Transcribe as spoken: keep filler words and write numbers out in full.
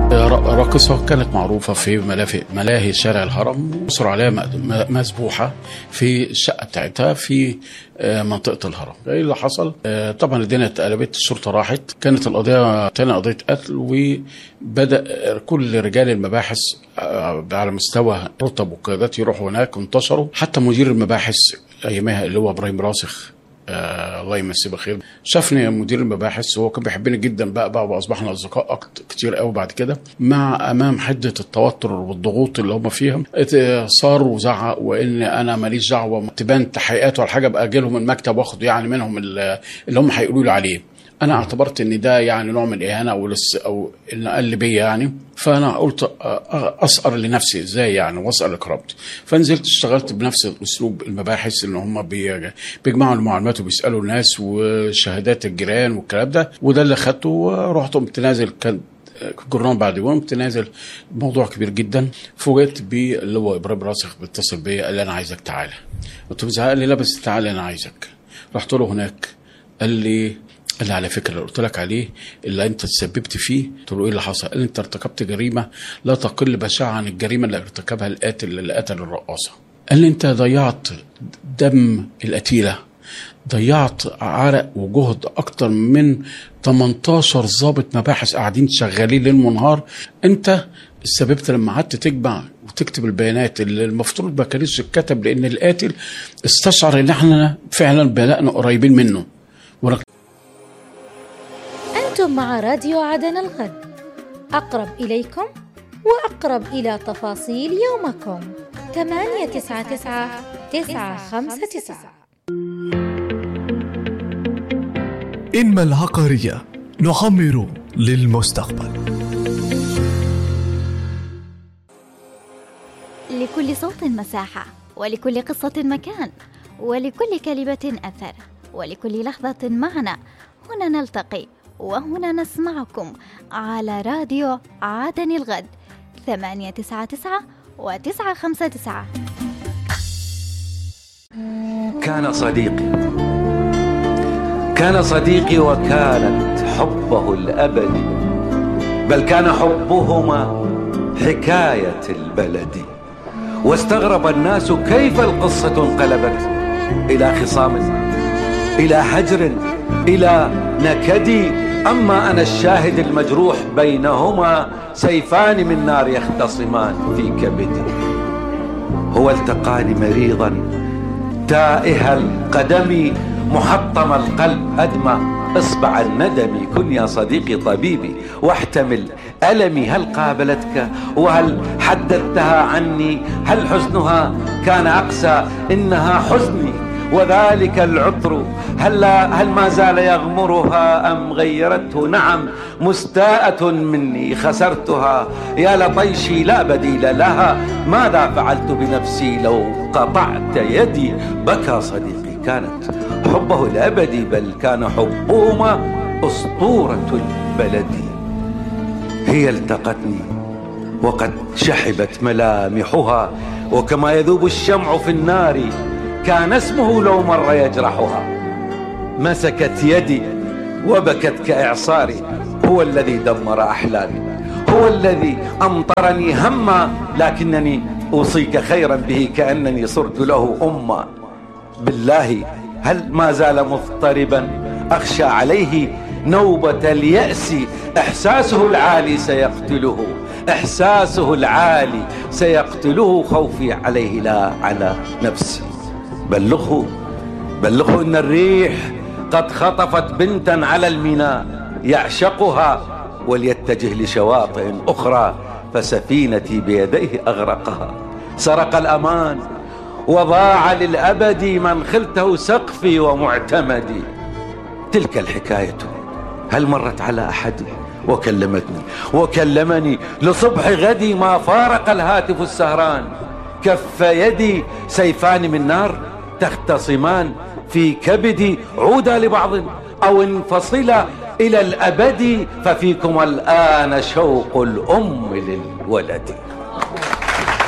راقصة كانت معروفة في ملاهي ملاهي شارع الهرم، وصر عليها مذبوحة في الشقة بتاعتها في منطقة الهرم. ايه اللي حصل؟ طبعا الدنيا اتقلبت، الشرطة راحت، كانت القضية تاني قضية قتل، وبدأ كل رجال المباحث على مستوى رتب وقيادات يروحوا هناك وانتشروا، حتى مدير المباحث ايامها اللي هو ابراهيم راسخ آه الله يمسيه بخير شافني مدير المباحث، وهو كان بيحبني جدا بقى بقى واصبحنا اصدقاء كتير قوي بعد كده. مع امام حده التوتر والضغوط اللي هم فيها صار وزعق، وان انا ماليش دعوه تبان تحقيقات ولا حاجه، ابقى اجي لهم المكتب واخد يعني منهم اللي هم هيقولوا لي عليه. انا اعتبرت ان ده يعني نوع من الاهانه او لس او اللي قال بيا يعني، فانا قلت اسأر لنفسي ازاي يعني واسأل لكرامتي. فنزلت اشتغلت بنفس الاسلوب المباحث ان هم بيجمعوا المعلومات وبيسالوا الناس وشهادات الجيران والكلام ده، وده اللي خدته. ورحت قمت نازل، كان الجرنان بعد يوم قمت نازل موضوع كبير جدا. فوجئت بيه اللي هو ابراهيم راسخ بيتصل بيا قال لي انا عايزك تعالى. قلت له قال لي لا بس تعالى انا عايزك. رحت له هناك قال لي قال لي على فكره اللي قلت لك عليه اللي انت تسببت فيه. قلت له ايه اللي حصل؟ قال لي انت ارتكبت جريمه لا تقل بشاعه عن الجريمه اللي ارتكبها القاتل اللي قتل الرقاصه. قال لي انت ضيعت دم القتيله، ضيعت عرق وجهد اكتر من تمنتاشر ضابط مباحث قاعدين شغالين ليل ونهار. انت سببت لما قعدت تجمع وتكتب البيانات اللي المفترض ما كانتش تتكتب، لان القاتل استشعر ان احنا فعلا بدأنا قريبين منه. أنتم مع راديو عدن الغد، أقرب إليكم وأقرب إلى تفاصيل يومكم. ثمانية تسعة تسعة تسعة خمسة تسعة. إنما العقارية نعمر للمستقبل. لكل صوت مساحة، ولكل قصة مكان، ولكل كلمة أثر، ولكل لحظة معنى. هنا نلتقي وهنا نسمعكم على راديو عدن الغد ثمانية تسعة تسعة وتسعة خمسة تسعة. كان صديقي كان صديقي وكانت حبه الأبدي، بل كان حبهما حكاية البلد. واستغرب الناس كيف القصة انقلبت إلى خصام، إلى هجر، إلى نكد. أما أنا الشاهد المجروح بينهما سيفان من نار يختصمان في كبدي. هو التقاني مريضا تائه القدم، محطم القلب أدمى إصبع الندم. كن يا صديقي طبيبي واحتمل ألمي. هل قابلتك وهل حدثتها عني؟ هل حزنها كان أقسى؟ إنها حزني وذلك العطر. هل, هل ما زال يغمرها أم غيرته؟ نعم مستاءة مني خسرتها. يا لطيشي لا بديل لها، ماذا فعلت بنفسي لو قطعت يدي؟ بكى صديقي كانت حبه الأبدي، بل كان حبهما أسطورة البلد. هي التقتني وقد شحبت ملامحها، وكما يذوب الشمع في النار كان اسمه لو مر يجرحها. مسكت يدي وبكت كإعصاري. هو الذي دمر أحلامي، هو الذي أمطرني هما، لكنني أوصيك خيرا به كأنني صرت له أما. بالله هل ما زال مضطربا أخشى عليه نوبة اليأس؟ إحساسه العالي سيقتله، إحساسه العالي سيقتله. خوفي عليه لا على نفسي. بلغه بلغه إن الريح قد خطفت بنتا على الميناء يعشقها، وليتجه لشواطئ أخرى فسفينتي بيديه أغرقها. سرق الأمان وضاع للأبد من خلته سقفي ومعتمدي. تلك الحكاية هل مرت على أحد وكلمتني وكلمني لصبح غدي؟ ما فارق الهاتف السهران. كف يدي سيفان من نار تختصمان في كبدي. عودا لبعض أو انفصلا إلى الأبد، ففيكم الآن شوق الأم للولد.